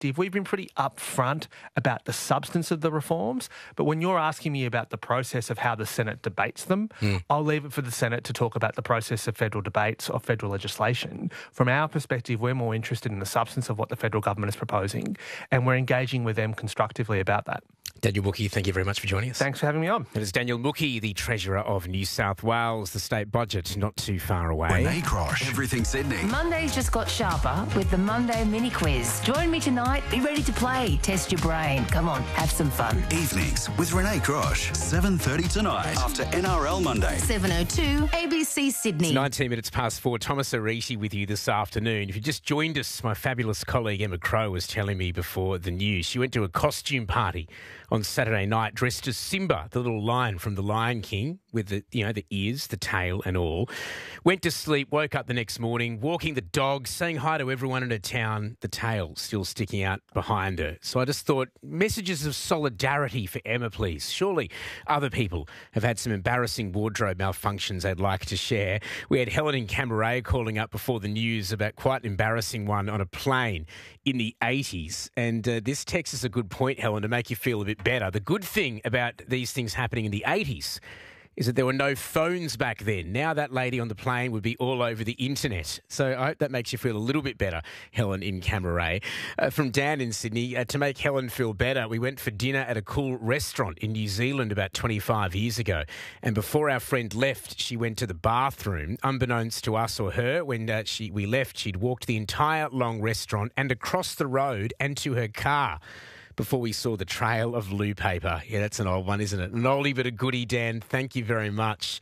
perspective, we've been pretty upfront about the substance of the reforms. But when you're asking me about the process of how the Senate debates them, I'll leave it for the Senate to talk about the process of federal debates of federal legislation. From our perspective, we're more interested in the substance of what the federal government is proposing, and we're engaging with them constructively about that. Daniel Mookhey, thank you very much for joining us. Thanks for having me on. It is Daniel Mookhey, the Treasurer of New South Wales. The state budget not too far away. Renee Crosh, Everything Sydney. Mondays just got sharper with the Monday mini quiz. Join me tonight. Be ready to play. Test your brain. Come on, have some fun. Evenings with Renee Crosh, 7:30 tonight after NRL Monday. 7:02 ABC Sydney. It's 19 minutes past 4. Thomas Ariti with you this afternoon. If you just joined us, my fabulous colleague Emma Crow was telling me before the news. She went to a costume party on Saturday night dressed as Simba, the little lion from The Lion King, with the ears, the tail and all. Went to sleep, woke up the next morning, walking the dog, saying hi to everyone in her town, the tail still sticking out behind her. So I just thought, messages of solidarity for Emma, please. Surely other people have had some embarrassing wardrobe malfunctions they'd like to share. We had Helen in Camaray calling up before the news about quite an embarrassing one on a plane in the 80s. And this text is a good point, Helen, to make you feel a bit better. The good thing about these things happening in the 80s is that there were no phones back then. Now that lady on the plane would be all over the internet. So I hope that makes you feel a little bit better, Helen in Camaray. From Dan in Sydney, to make Helen feel better, we went for dinner at a cool restaurant in New Zealand about 25 years ago. And before our friend left, she went to the bathroom. Unbeknownst to us or her, when we left, she'd walked the entire long restaurant and across the road and to her car before we saw the trail of loo paper. Yeah, that's an old one, isn't it? An oldie but a goodie, Dan. Thank you very much.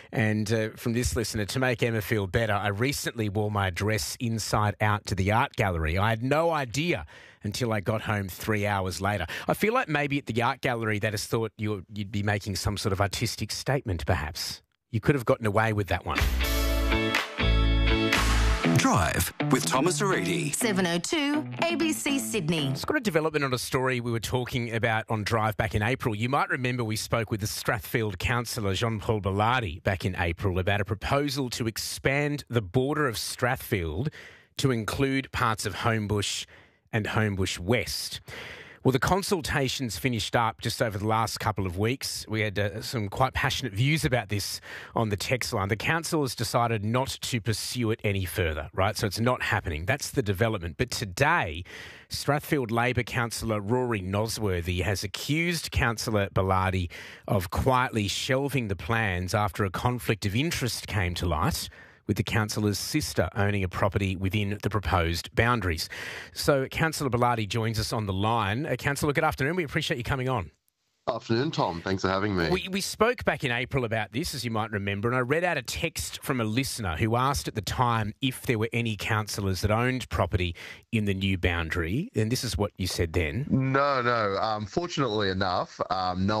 And from this listener, to make Emma feel better, I recently wore my dress inside out to the art gallery. I had no idea until I got home 3 hours later. I feel like maybe at the art gallery they just thought you'd be making some sort of artistic statement, perhaps. You could have gotten away with that one. Drive with Thomas Ariti. 7:02 ABC Sydney. It's got a development on a story we were talking about on Drive back in April. You might remember we spoke with the Strathfield councillor, Jean-Paul Bellardi, back in April about a proposal to expand the border of Strathfield to include parts of Homebush and Homebush West. Well, the consultations finished up just over the last couple of weeks. We had some quite passionate views about this on the text line. The council has decided not to pursue it any further, right? So it's not happening. That's the development. But today, Strathfield Labor councillor Rory Nosworthy has accused Councillor Bellardi of quietly shelving the plans after a conflict of interest came to light, with the councillor's sister owning a property within the proposed boundaries. So Councillor Bellardi joins us on the line. Councillor, good afternoon. We appreciate you coming on. Afternoon, Tom. Thanks for having me. We spoke back in April about this, as you might remember, and I read out a text from a listener who asked at the time if there were any councillors that owned property in the new boundary, and this is what you said then. No. Fortunately enough, no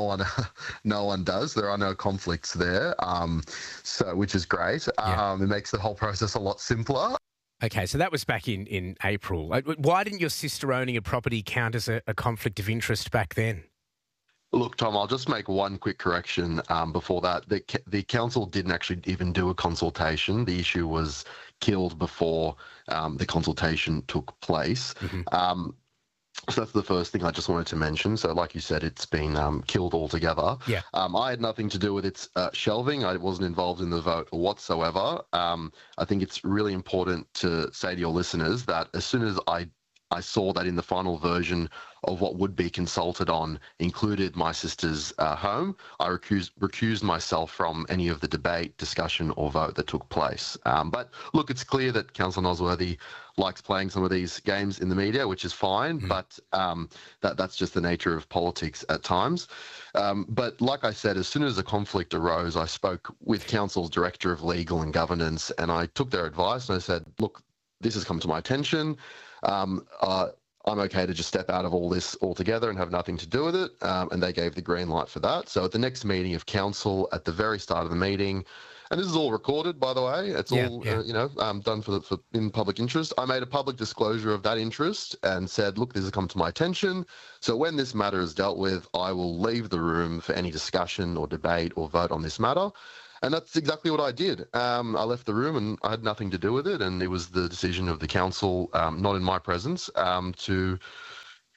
one does. There are no conflicts there, which is great. It makes the whole process a lot simpler. Okay, so that was back in April. Why didn't your sister owning a property count as a conflict of interest back then? Look, Tom, I'll just make one quick correction before that. The council didn't actually even do a consultation. The issue was killed before the consultation took place. Mm-hmm. So that's the first thing I just wanted to mention. So like you said, it's been killed altogether. Yeah. I had nothing to do with its shelving. I wasn't involved in the vote whatsoever. I think it's really important to say to your listeners that as soon as I saw that in the final version of what would be consulted on included my sister's home, I recused myself from any of the debate, discussion or vote that took place. But look, it's clear that Councillor Nosworthy likes playing some of these games in the media, which is fine, but that's just the nature of politics at times. But like I said, as soon as a conflict arose, I spoke with Council's Director of Legal and Governance, and I took their advice and I said, look, this has come to my attention. I'm okay to just step out of all this altogether and have nothing to do with it. And they gave the green light for that. So at the next meeting of council, at the very start of the meeting, and this is all recorded, by the way, it's all done for in public interest. I made a public disclosure of that interest and said, look, this has come to my attention. So when this matter is dealt with, I will leave the room for any discussion or debate or vote on this matter. And that's exactly what I did. I left the room and I had nothing to do with it. And it was the decision of the council, not in my presence, to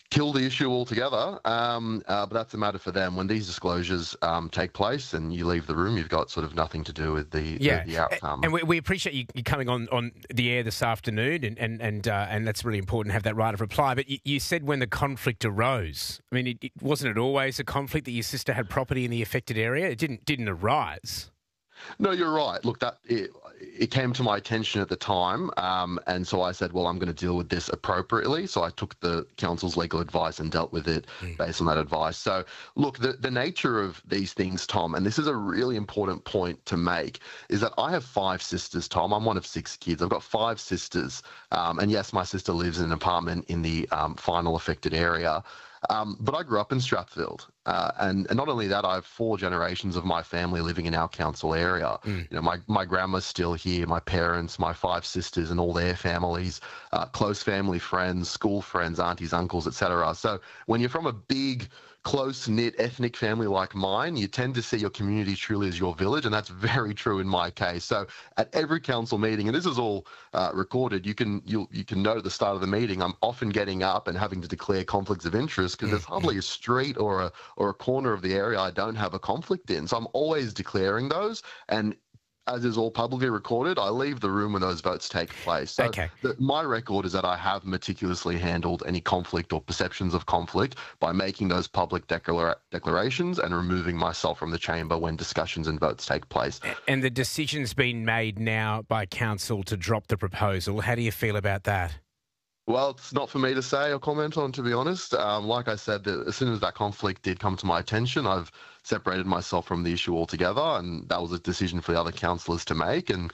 kill the issue altogether, but that's a matter for them. When these disclosures take place and you leave the room, you've got sort of nothing to do with the outcome. And we appreciate you coming on the air this afternoon, and that's really important to have that right of reply. But you said when the conflict arose, I mean, wasn't it always a conflict that your sister had property in the affected area? It didn't arise. No, you're right. Look, it came to my attention at the time, and so I said, well, I'm going to deal with this appropriately. So I took the council's legal advice and dealt with it based on that advice. So, look, the nature of these things, Tom, and this is a really important point to make, is that I have 5 sisters, Tom. I'm one of 6 kids. I've got 5 sisters, and yes, my sister lives in an apartment in the final affected area. But I grew up in Strathfield, and not only that, I have 4 generations of my family living in our council area. You know, my grandma's still here, my parents, my 5 sisters, and all their families, close family friends, school friends, aunties, uncles, etc. So when you're from a big, close-knit ethnic family like mine, you tend to see your community truly as your village, and that's very true in my case. So at every council meeting, and this is all recorded, you can note at the start of the meeting, I'm often getting up and having to declare conflicts of interest because there's hardly a street or a corner of the area I don't have a conflict in. So I'm always declaring those, and as is all publicly recorded, I leave the room when those votes take place. So my record is that I have meticulously handled any conflict or perceptions of conflict by making those public declarations and removing myself from the chamber when discussions and votes take place. And the decision's been made now by council to drop the proposal. How do you feel about that? Well, it's not for me to say or comment on, to be honest. Like I said, as soon as that conflict did come to my attention, I've separated myself from the issue altogether, and that was a decision for the other councillors to make. And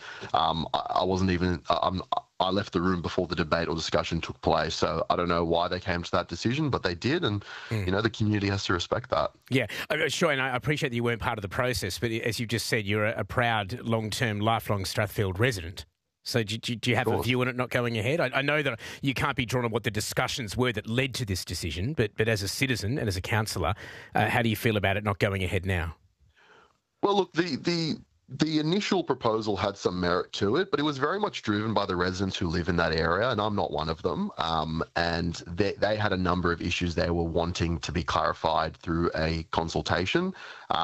I wasn't even. I left the room before the debate or discussion took place. So I don't know why they came to that decision, but they did, and you know, the community has to respect that. Yeah, sure. And I appreciate that you weren't part of the process, but as you just said, you're a proud, long-term, lifelong Strathfield resident. So do you have a view on it not going ahead? I know that you can't be drawn on what the discussions were that led to this decision, but as a citizen and as a councillor, how do you feel about it not going ahead now? Well, look, the initial proposal had some merit to it, but it was very much driven by the residents who live in that area, and I'm not one of them. And they had a number of issues they were wanting to be clarified through a consultation.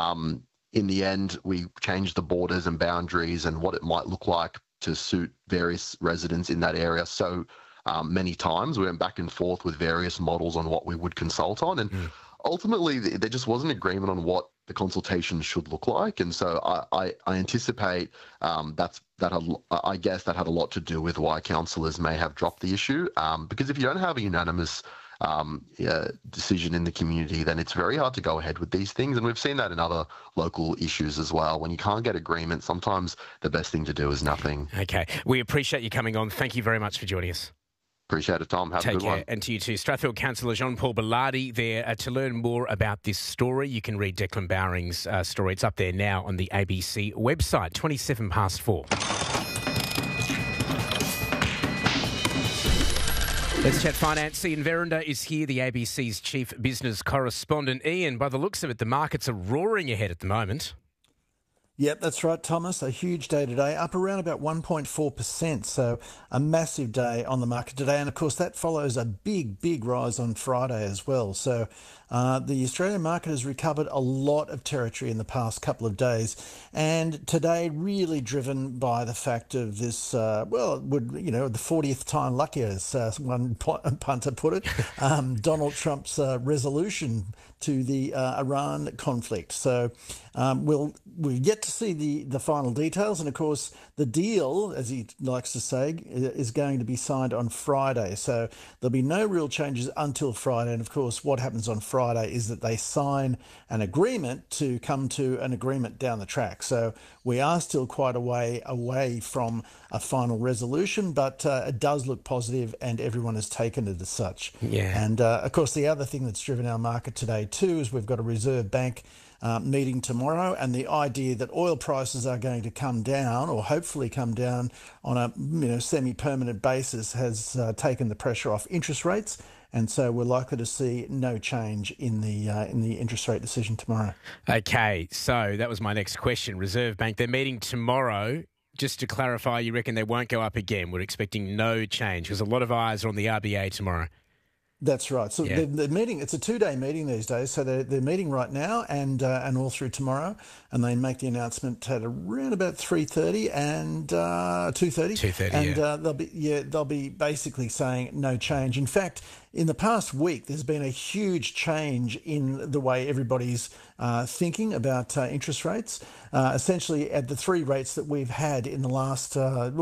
In the end, we changed the borders and boundaries and what it might look like to suit various residents in that area so many times. We went back and forth with various models on what we would consult on, and ultimately there just wasn't agreement on what the consultation should look like. And so I anticipate I guess that had a lot to do with why councillors may have dropped the issue, because if you don't have a unanimous decision in the community, then it's very hard to go ahead with these things. And we've seen that in other local issues as well. When you can't get agreement, sometimes the best thing to do is nothing. Okay. We appreciate you coming on. Thank you very much for joining us. Appreciate it, Tom. Have a good one. And to you too. Strathfield Councillor Jean-Paul Bellardi there. To learn more about this story, you can read Declan Bowring's story. It's up there now on the ABC website, 4:27. Let's chat finance. Ian Verinder is here, the ABC's chief business correspondent. Ian, by the looks of it, the markets are roaring ahead at the moment. Yep, that's right, Thomas. A huge day today, up around about 1.4%. So a massive day on the market today. And of course, that follows a big rise on Friday as well. So the Australian market has recovered a lot of territory in the past couple of days. And today, really driven by the fact of this, the 40th time lucky, as one punter put it, Donald Trump's resolution to the Iran conflict. So we'll get to see the final details. And of course, the deal, as he likes to say, is going to be signed on Friday. So there'll be no real changes until Friday. And of course, what happens on Friday is that they sign an agreement to come to an agreement down the track. So we are still quite a way away from a final resolution, but it does look positive and everyone has taken it as such. Yeah. And of course, the other thing that's driven our market today too is we've got a Reserve Bank meeting tomorrow, and the idea that oil prices are going to come down, or hopefully come down on a semi-permanent basis, has taken the pressure off interest rates, and so we're likely to see no change in the interest rate decision tomorrow. Okay, so that was my next question. Reserve Bank, they're meeting tomorrow. Just to clarify, you reckon they won't go up again? We're expecting no change because a lot of eyes are on the RBA tomorrow. That's right. So the meeting, it's a 2-day meeting these days. So they're meeting right now and all through tomorrow, and they make the announcement at around about 3:30 and 2:30. 2:30, and they'll be basically saying no change. In fact, in the past week, there's been a huge change in the way everybody's thinking about interest rates. Essentially, at the three rates that we've had in the last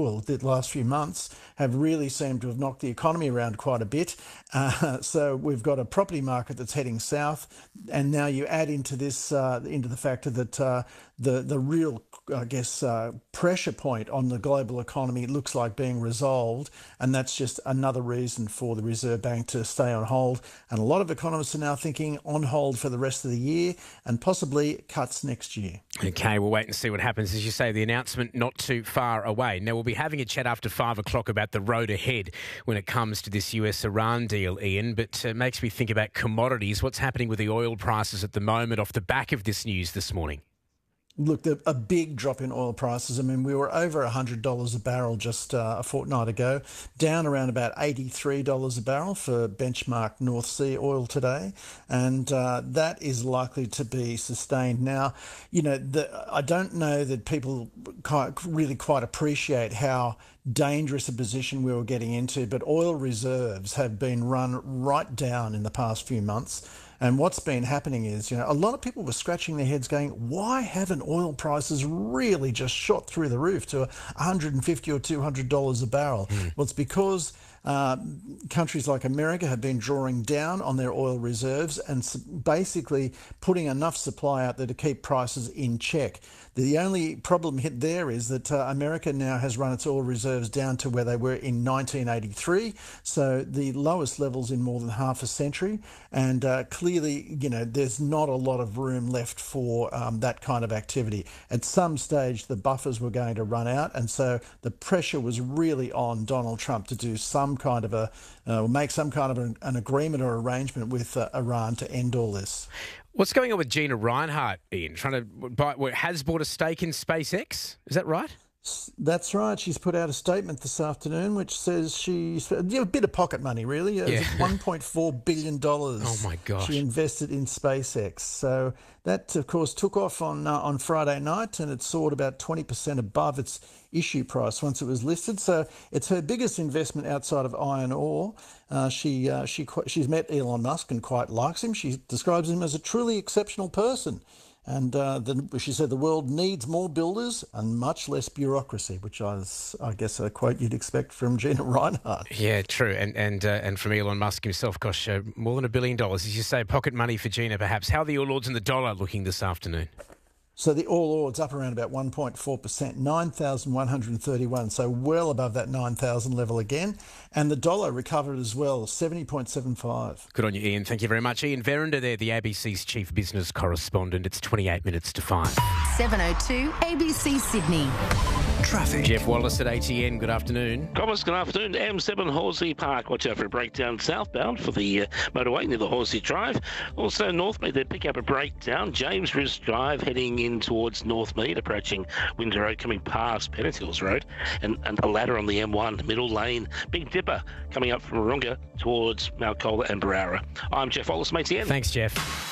few months have really seemed to have knocked the economy around quite a bit. So we've got a property market that's heading south, and now you add into this into the factor that the real, I guess, pressure point on the global economy looks like being resolved, and that's just another reason for the Reserve Bank to stay on hold. And a lot of economists are now thinking on hold for the rest of the year and possibly cuts next year. Okay, we'll wait and see what happens. As you say, the announcement not too far away. Now, we'll be having a chat after 5 o'clock about the road ahead when it comes to this US-Iran deal, Ian, but it makes me think about commodities. What's happening with the oil prices at the moment off the back of this news this morning? Look, a big drop in oil prices. I mean, we were over $100 a barrel just a fortnight ago, down around about $83 a barrel for benchmark North Sea oil today, and that is likely to be sustained. Now, you know, I don't know that people really quite appreciate how dangerous a position we were getting into, but oil reserves have been run right down in the past few months. And what's been happening is, you know, a lot of people were scratching their heads going, why haven't oil prices really just shot through the roof to $150 or $200 a barrel? Well, it's because countries like America have been drawing down on their oil reserves and basically putting enough supply out there to keep prices in check. The only problem hit there is that America now has run its oil reserves down to where they were in 1983, so the lowest levels in more than half a century, and clearly, you know, there's not a lot of room left for that kind of activity. At some stage, the buffers were going to run out, and so the pressure was really on Donald Trump to do some kind of make some kind of an agreement or arrangement with Iran to end all this. What's going on with Gina Reinhart, Ian? Has bought a stake in SpaceX? Is that right? That's right. She's put out a statement this afternoon which says she's a bit of pocket money, really. Yeah. $1.4 billion. Oh, my gosh. She invested in SpaceX. So that, of course, took off on Friday night, and it soared about 20% above its issue price once it was listed. So it's her biggest investment outside of iron ore. She's met Elon Musk and quite likes him. She describes him as a truly exceptional person. And she said the world needs more builders and much less bureaucracy, which is, I guess, a quote you'd expect from Gina Reinhart. Yeah, true. And from Elon Musk himself, gosh, more than $1 billion. As you say, pocket money for Gina, perhaps. How are the All Ords and the dollar looking this afternoon? So the All Ords up around about 1.4%, 9,131, so well above that 9,000 level again. And the dollar recovered as well, 70.75. Good on you, Ian. Thank you very much. Ian Verinder there, the ABC's chief business correspondent. It's 28 minutes to 5. 7:02 ABC Sydney. Traffic. Jeff Wallace at ATN, good afternoon. Thomas, good afternoon. M7 Horsley Park. Watch out for a breakdown southbound for the motorway near the Horsley Drive. Also, Northmead, they pick up a breakdown. James Riz Drive heading in towards Northmead, approaching Windsor Road, coming past Pennant Hills Road. And a ladder on the M1, middle lane. Big Dipper coming up from Warunga towards Mount Cola and Barara. I'm Jeff Wallace, from ATN. Thanks, Jeff.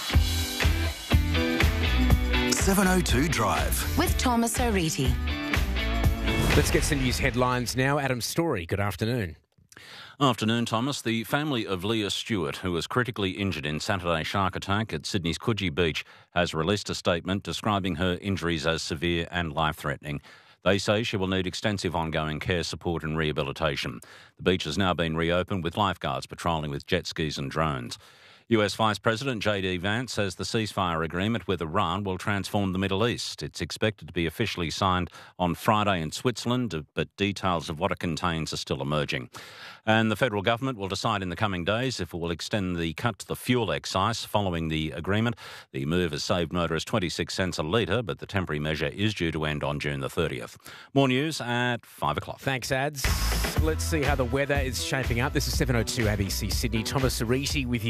702 Drive. With Thomas O'Reilly. Let's get some news headlines now. Adam Story, good afternoon. Afternoon, Thomas. The family of Leah Stewart, who was critically injured in Saturday's shark attack at Sydney's Coogee Beach, has released a statement describing her injuries as severe and life-threatening. They say she will need extensive ongoing care, support and rehabilitation. The beach has now been reopened with lifeguards patrolling with jet skis and drones. US Vice President J.D. Vance says the ceasefire agreement with Iran will transform the Middle East. It's expected to be officially signed on Friday in Switzerland, but details of what it contains are still emerging. And the federal government will decide in the coming days if it will extend the cut to the fuel excise following the agreement. The move has saved motorists 26 cents a litre, but the temporary measure is due to end on June the 30th. More news at 5 o'clock. Thanks, Ads. Let's see how the weather is shaping up. This is 702 ABC Sydney. Thomas O'Reilly with you this afternoon.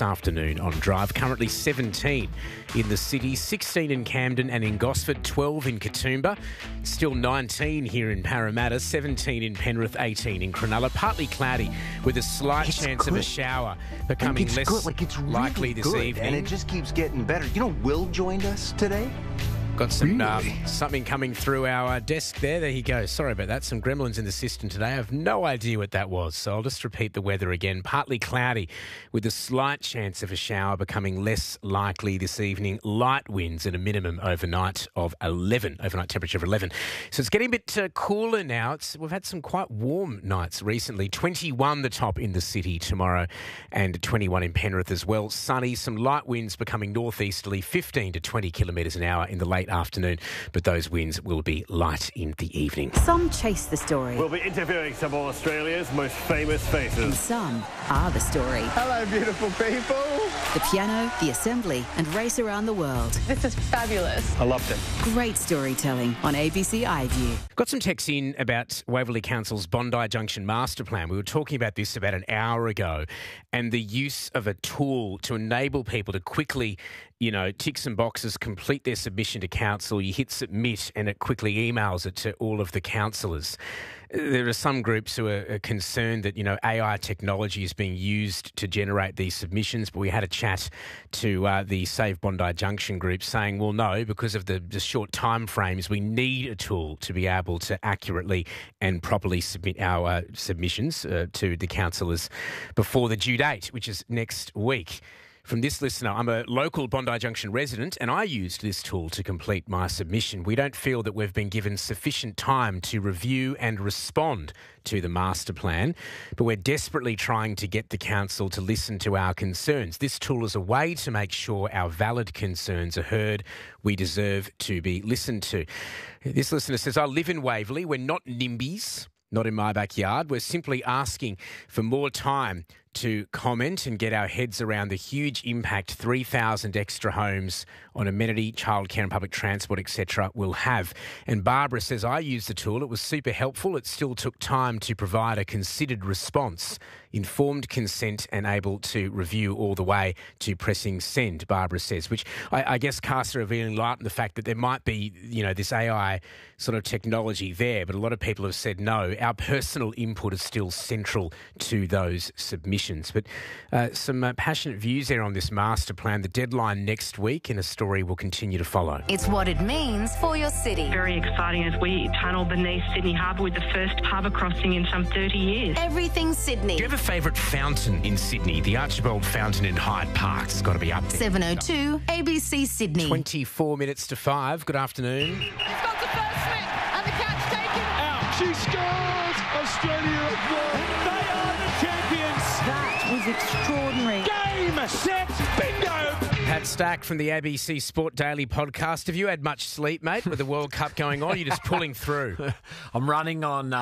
afternoon on Drive. Currently 17 in the city, 16 in Camden and in Gosford, 12 in Katoomba, still 19 here in Parramatta, 17 in Penrith, 18 in Cronulla. Partly cloudy with a slight chance of a shower becoming less really likely this evening. And it just keeps getting better. You know, Will joined us today. Got some something coming through our desk there. There he goes. Sorry about that. Some gremlins in the system today. I have no idea what that was. So I'll just repeat the weather again. Partly cloudy with a slight chance of a shower becoming less likely this evening. Light winds at a minimum overnight of 11. Overnight temperature of 11. So it's getting a bit cooler now. We've had some quite warm nights recently. 21 the top in the city tomorrow and 21 in Penrith as well. Sunny. Some light winds becoming northeasterly, 15 to 20 kilometres an hour in the late afternoon, but those winds will be light in the evening. Some chase the story. We'll be interviewing some of Australia's most famous faces. And some are the story. Hello, beautiful people. The piano, the assembly, and race around the world. This is fabulous. I loved it. Great storytelling on ABC iView. Got some texts in about Waverley Council's Bondi Junction Master Plan. We were talking about this about an hour ago, and the use of a tool to enable people to quickly, tick some boxes, complete their submission to council. You hit submit and it quickly emails it to all of the councillors. There are some groups who are concerned that, AI technology is being used to generate these submissions, but we had a chat to the Save Bondi Junction group saying, well, no, because of the short time frames, we need a tool to be able to accurately and properly submit our submissions to the councillors before the due date, which is next week. From this listener, I'm a local Bondi Junction resident and I used this tool to complete my submission. We don't feel that we've been given sufficient time to review and respond to the master plan, but we're desperately trying to get the council to listen to our concerns. This tool is a way to make sure our valid concerns are heard. We deserve to be listened to. This listener says, I live in Waverley. We're not NIMBYs. Not in my backyard. We're simply asking for more time to comment and get our heads around the huge impact 3,000 extra homes on amenity, childcare and public transport, etc. will have. And Barbara says, I used the tool. It was super helpful. It still took time to provide a considered response, informed consent and able to review all the way to pressing send, Barbara says, which I guess casts a revealing light on the fact that there might be, this AI sort of technology there, but a lot of people have said no. Our personal input is still central to those submissions. But some passionate views there on this master plan. The deadline next week, and a story will continue to follow. It's what it means for your city. Very exciting as we tunnel beneath Sydney Harbour with the first harbour crossing in some 30 years. Everything Sydney. Do you have a favourite fountain in Sydney? The Archibald Fountain in Hyde Park. It's got to be up there. 7:02 ABC Sydney. 24 minutes to 5. Good afternoon. He's got the first slip and the catch taken. Out. She scores. Australia have won. They are the champions. That was extraordinary. Game, set, bingo. Pat Stack from the ABC Sport Daily podcast. Have you had much sleep, mate, with the World Cup going on? You're just pulling through. I'm running on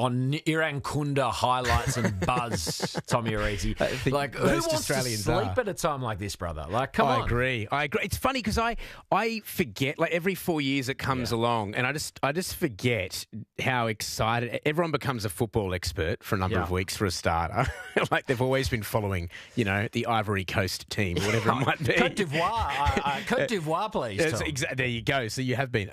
Irankunda highlights and buzz, Tommy Arisi. Who wants Australians to sleep at a time like this, brother? Come on. I agree. It's funny because I forget, every 4 years it comes along, and I just forget how excited everyone becomes a football expert for a number of weeks for a starter. They've always been following, the Ivory Coast team or whatever it might be. Côte d'Ivoire, please. There you go. So you have been,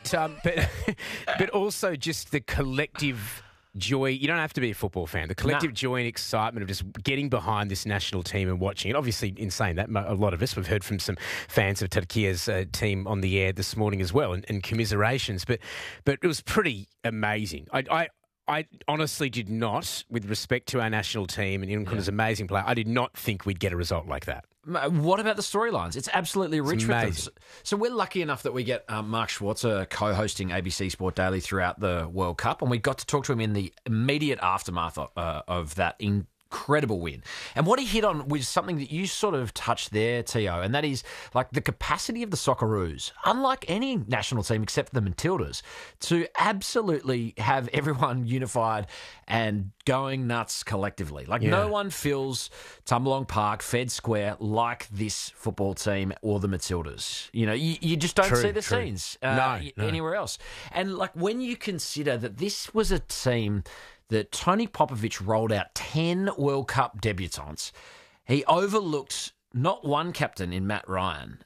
but also just the collective joy. You don't have to be a football fan. The collective joy and excitement of just getting behind this national team and watching it. Obviously, in saying that, a lot of us, we've heard from some fans of Turkia's team on the air this morning as well, and commiserations. But it was pretty amazing. I honestly did not, with respect to our national team and Irankunda's amazing player, I did not think we'd get a result like that. What about the storylines? It's absolutely rich with them. So we're lucky enough that we get Mark Schwarzer co-hosting ABC Sport Daily throughout the World Cup, and we got to talk to him in the immediate aftermath of that incredible win. And what he hit on was something that you sort of touched there, Tio, and that is the capacity of the Socceroos, unlike any national team except the Matildas, to absolutely have everyone unified and going nuts collectively. No one fills Tumbalong Park, Fed Square like this football team or the Matildas. You just don't see the scenes anywhere else. And when you consider that this was a team that Tony Popovich rolled out 10 World Cup debutants, he overlooked not one captain in Matt Ryan,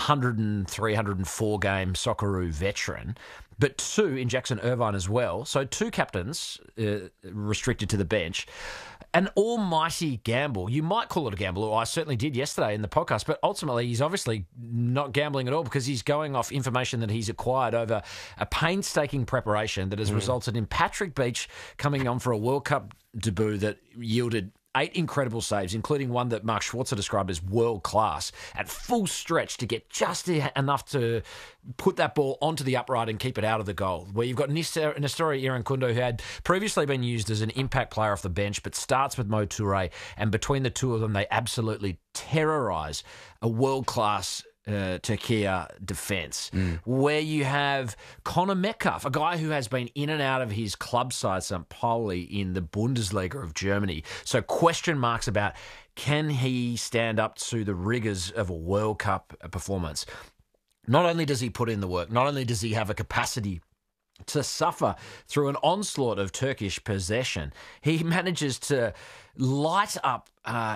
103, 104 game Socceroo veteran, but 2 in Jackson Irvine as well. So 2 captains restricted to the bench. An almighty gamble. You might call it a gamble, or I certainly did yesterday in the podcast, but ultimately he's obviously not gambling at all because he's going off information that he's acquired over a painstaking preparation that has resulted in Patrick Beach coming on for a World Cup debut that yielded 8 incredible saves, including one that Mark Schwarzer described as world-class, at full stretch to get just enough to put that ball onto the upright and keep it out of the goal. Where you've got Nestori Irankunda, who had previously been used as an impact player off the bench, but starts with Mo Toure, and between the two of them, they absolutely terrorise a world-class Turkey defence, where you have Conor Metcalf, a guy who has been in and out of his club side, St. Pauli, in the Bundesliga of Germany. So question marks about can he stand up to the rigours of a World Cup performance. Not only does he put in the work, not only does he have a capacity to suffer through an onslaught of Turkish possession, he manages to light up,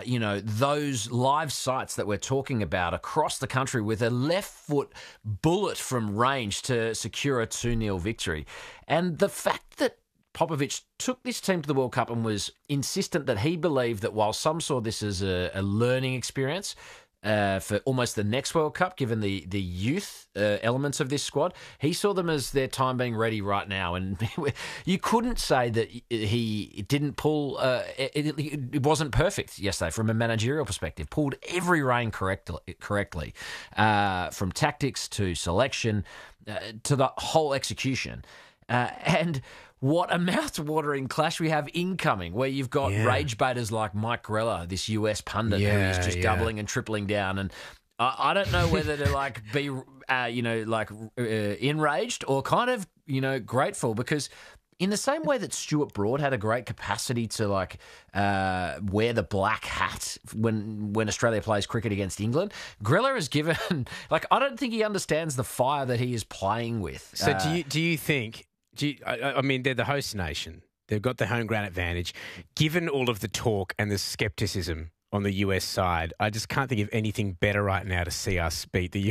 those live sites that we're talking about across the country with a left foot bullet from range to secure a 2-0 victory. And the fact that Popovic took this team to the World Cup and was insistent that he believed that while some saw this as a learning experience, for almost the next World Cup, given the youth elements of this squad, he saw them as their time being ready right now. And you couldn't say that he didn't pull... it wasn't perfect yesterday from a managerial perspective. Pulled every rein correctly, from tactics to selection to the whole execution. And what a mouth-watering clash we have incoming, where you've got rage baiters like Mike Grella, this US pundit who is just doubling and tripling down. And I don't know whether to be enraged or kind of grateful, because in the same way that Stuart Broad had a great capacity to wear the black hat when Australia plays cricket against England, Grella has given I don't think he understands the fire that he is playing with. So do you think? I mean, they're the host nation. They've got the home ground advantage. Given all of the talk and the scepticism on the US side, I just can't think of anything better right now to see us beat the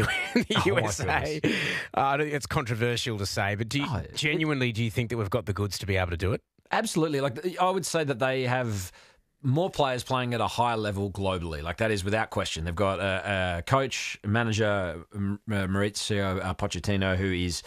USA. It's controversial to say, but do you think that we've got the goods to be able to do it? Absolutely. I would say that they have more players playing at a higher level globally. That is without question. They've got a coach, manager, Mauricio Pochettino, who is,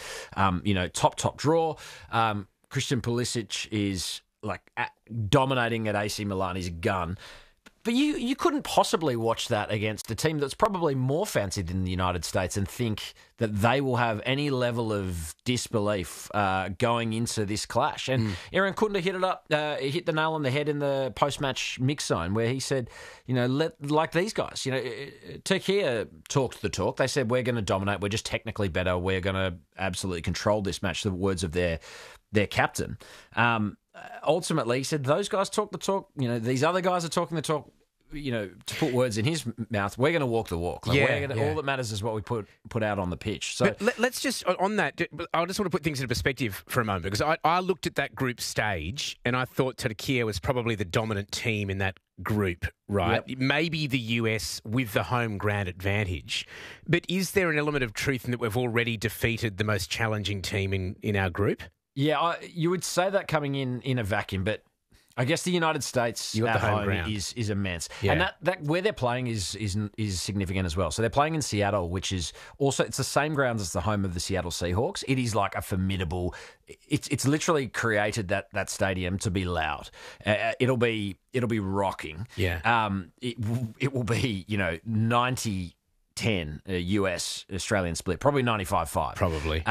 top draw. Christian Pulisic is dominating at AC Milan. He's a gun. But you couldn't possibly watch that against a team that's probably more fancied than the United States and think that they will have any level of disbelief going into this clash. And Irankunda hit the nail on the head in the post-match mix zone, where he said, like these guys, Turkey talked the talk. They said, we're going to dominate. We're just technically better. We're going to absolutely control this match, the words of their captain. Ultimately, he said, those guys talk the talk. These other guys are talking the talk. To put words in his mouth, we're going to walk the walk. All that matters is what we put out on the pitch. So let's just, on that, I just want to put things into perspective for a moment, because I looked at that group stage and I thought Turkey was probably the dominant team in that group, right? Yep. Maybe the US with the home ground advantage. But is there an element of truth in that we've already defeated the most challenging team in our group? Yeah, you would say that coming in a vacuum, but I guess the United States at home is immense. Yeah. And that where they're playing is significant as well. So they're playing in Seattle, which is also, it's the same grounds as the home of the Seattle Seahawks. It is like a formidable, it's literally created that stadium to be loud. It'll be rocking. Yeah. It will be, 90-10 US Australian split, probably 95-5. Probably.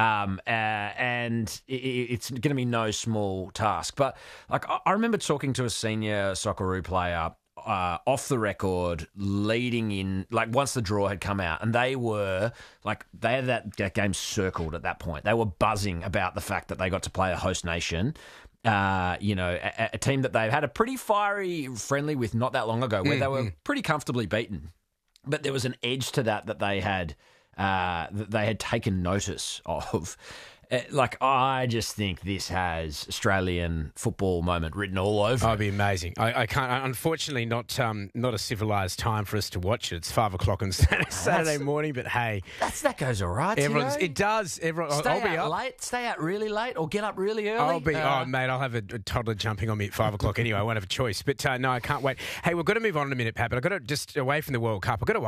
And it's going to be no small task. But I remember talking to a senior Socceroo player off the record, leading in, once the draw had come out, and they had that game circled at that point. They were buzzing about the fact that they got to play a host nation. A team that they've had a pretty fiery friendly with not that long ago, where they were pretty comfortably beaten. But there was an edge to that they had taken notice of. I just think this has Australian football moment written all over. Oh, it'd be amazing. I can't. Unfortunately, not a civilised time for us to watch it. It's 5 o'clock on Saturday morning. But hey, that goes all right. It does. Everyone, stay I'll be out up late. Stay out really late, or get up really early. I'll be. Mate, I'll have a toddler jumping on me at 5 o'clock anyway. I won't have a choice. But no, I can't wait. Hey, we've got to move on in a minute, Pat. But I've got to just away from the World Cup. I've got to